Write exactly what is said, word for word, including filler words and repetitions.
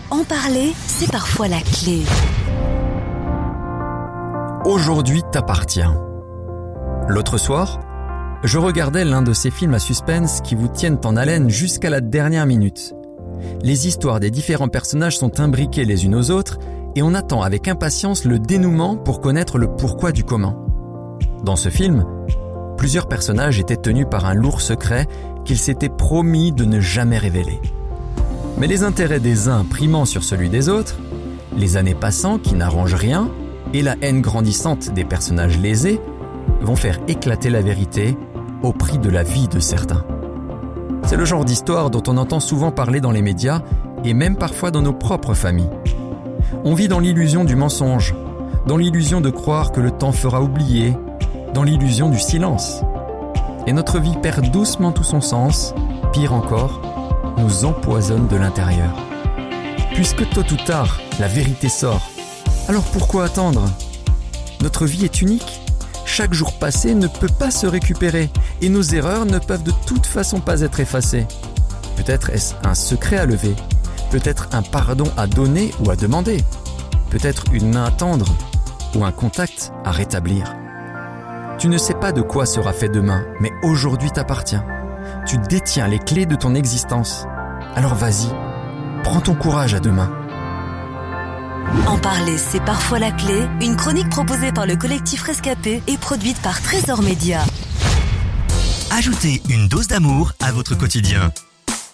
En parler, c'est parfois la clé. Aujourd'hui t'appartient. L'autre soir, je regardais l'un de ces films à suspense qui vous tiennent en haleine jusqu'à la dernière minute. Les histoires des différents personnages sont imbriquées les unes aux autres et on attend avec impatience le dénouement pour connaître le pourquoi du comment. Dans ce film, plusieurs personnages étaient tenus par un lourd secret qu'ils s'étaient promis de ne jamais révéler. Mais les intérêts des uns primant sur celui des autres, les années passant qui n'arrangent rien et la haine grandissante des personnages lésés vont faire éclater la vérité au prix de la vie de certains. C'est le genre d'histoire dont on entend souvent parler dans les médias et même parfois dans nos propres familles. On vit dans l'illusion du mensonge, dans l'illusion de croire que le temps fera oublier, dans l'illusion du silence. Et notre vie perd doucement tout son sens, pire encore, nous empoisonne de l'intérieur. Puisque tôt ou tard, la vérité sort, alors pourquoi attendre ? Notre vie est unique. Chaque jour passé ne peut pas se récupérer et nos erreurs ne peuvent de toute façon pas être effacées. Peut-être est-ce un secret à lever, peut-être un pardon à donner ou à demander, peut-être une main à tendre ou un contact à rétablir. Tu ne sais pas de quoi sera fait demain, mais aujourd'hui t'appartient. Tu détiens les clés de ton existence. Alors vas-y, prends ton courage à deux mains. En parler, c'est parfois la clé. Une chronique proposée par le collectif Rescapé et produite par Trésor Média. Ajoutez une dose d'amour à votre quotidien.